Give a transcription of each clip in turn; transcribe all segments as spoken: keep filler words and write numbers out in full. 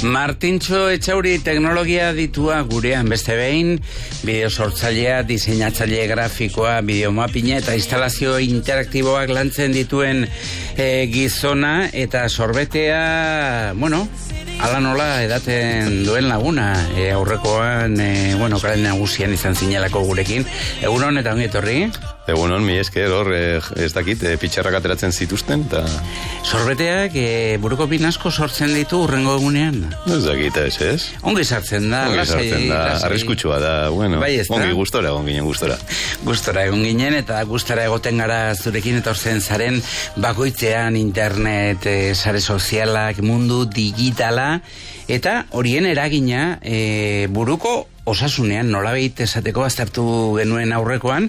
Martintxo Etxauri teknologia ditua gurean beste behin, bideo sortzailea, diseinatzaile grafikoa, bideomapina eta instalazio interaktiboak lantzen dituen e, gizona eta sorbetea, bueno, ala nola edaten duen laguna, e, aurrekoan, e, bueno, karen nagusian izan zinelako gurekin. Egunon eta ongi etorri? Egunon, mi esker, hor, eh, ez dakit, eh, pitxarrak ateratzen zituzten, eta... Sorbeteak e, buruko bin asko sortzen ditu urrengo egunean? Ez dakit, ez, ez? Ongi sartzen da, ongi lasai, sartzen da, lasai. Arriskutsua da, bueno, bai, ongi gustora, ongi ginen gustora. Gustora egon ginen, eta gustara egoten gara zurekin etortzen zaren bakoitzean internet, e, sare sozialak, mundu digitala, eta horien eragina e, buruko osasunean nolabait esateko aztertu genuen aurrekoan,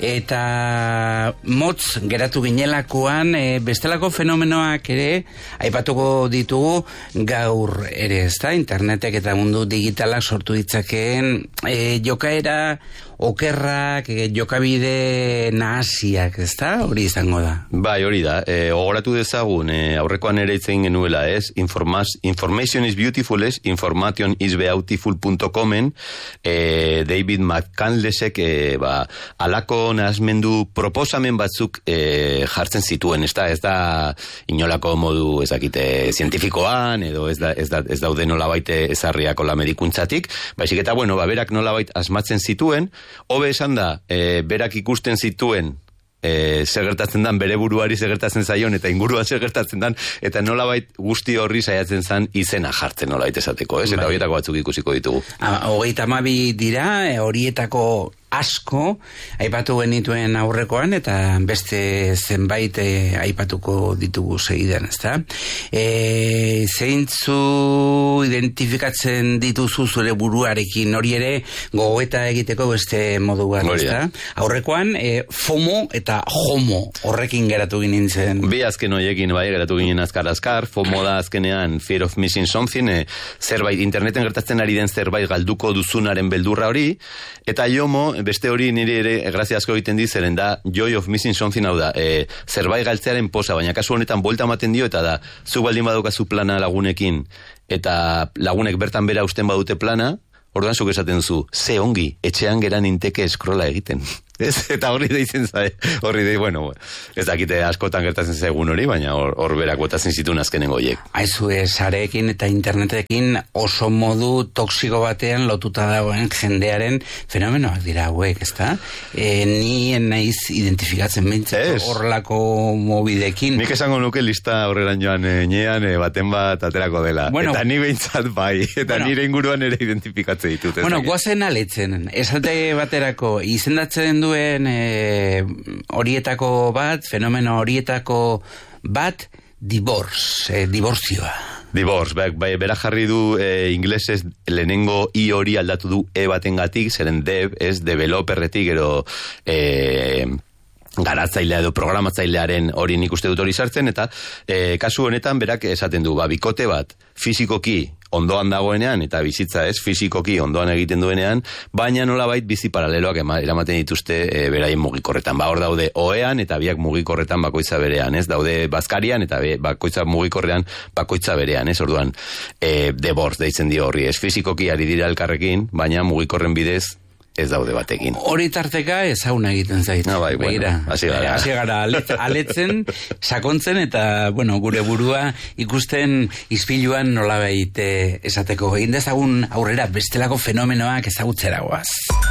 eta motz geratu ginelakoan e, bestelako fenomenoak ere aipatuko ditugu gaur ere, ezta? Internetek eta mundu digitalak sortu ditzakeen e, jokaera okerrak, e, jokabide nahasiak, ezta? Hori izango da. Bai, hori da. E, ogoratu dezagun, e, aurrekoan ere itzen genuela, ez? Informas, information is beautiful, ez? Information is beautiful punto comen e, David McCandlessek e, ba, alako nahasmendu proposamen batzuk e, jartzen zituen, ez da, ez da inolako modu ezakite zientifikoan, edo ez, da, ez, da, ez daude nolabait ezarriako la medikuntzatik, baizik eta, bueno, ba, berak nolabait asmatzen zituen, hobe esan da, e, berak ikusten zituen e, zer gertatzen dan, bere buruari zer gertatzen zaion, eta ingurua zer gertatzen dan, eta nolabait guzti horri saiatzen zan izena jartzen nolabait esateko, ez? Eta bai. Horietako batzuk ikusiko ditugu. Hogeita hamabi dira, horietako asko aipatu genituen aurrekoan, eta beste zenbait e, aipatuko ditugu segidan, ezta? E, zeintzu identifikatzen dituzu zure buruarekin, hori ere gogoeta egiteko beste modu bat, ezta? Aurrekoan e, FOMO eta HOMO horrekin geratu ginen zen. Bi azken horiekin bai geratu ginen azkar-azkar, FOMO da azkenean Fear of Missing Something, e, zerbait interneten gertatzen ari den zerbait galduko duzunaren beldurra hori, eta JOMO beste hori nire ere grazia asko egiten dizeren da Joy of Missing Something, hau da, e, zerbait galtzearen posa, baina kasu honetan buelta ematen dio, eta da, zu baldin badukazu plana lagunekin, eta lagunek bertan bera usten badute plana, orduan zuk esaten zu, ze ongi, etxean geran inteke eskrola egiten. Ez? Eta horri deitzen zae, horri dei, bueno, ez dakite askotan gertatzen zaigun hori, baina hor, hor berak botatzen zituen azkenengo horiek. Aizu, sareekin eta internetekin oso modu toksiko batean lotuta dagoen jendearen fenomenoak dira hauek, ezta? E, ni naiz identifikatzen bintzen horrelako mobidekin. Nik esango nuke lista horreran joan enean e, baten bat aterako dela. Bueno, eta ni behintzat bai, eta bueno, nire inguruan ere identifikatzen ditut. Bueno, guazen aletzen, esate baterako izendatzen du E, horietako bat, fenomeno horietako bat, divorce, e, divorzioa. Divorce, bai, bai, bera jarri du e, inglesez lehenengo i hori aldatu du e batengatik, zeren dev, ez, developerretik, ero e, garatzailea edo programatzailearen hori nik uste dut hori sartzen, eta e, kasu honetan berak esaten du, ba, bikote bat, fizikoki, ondoan dagoenean, eta bizitza ez, fizikoki ondoan egiten duenean, baina nolabait bizi paraleloak eramaten dituzte e, beraien mugikorretan. Ba, hor daude oean eta biak mugikorretan bakoitza berean, ez? Daude bazkarian eta be, bakoitza mugikorrean bakoitza berean, ez? Orduan, e, divorce deitzen dio horri, ez? Fizikoki ari dira elkarrekin, baina mugikorren bidez ez daude batekin. Hori tarteka ezaguna egiten zait. No, bai, bueno, hasi gara. Hasi gara aletzen, sakontzen, eta, bueno, gure burua ikusten izpiluan nolabait esateko. Egin dezagun aurrera bestelako fenomenoak ezagutzera goaz.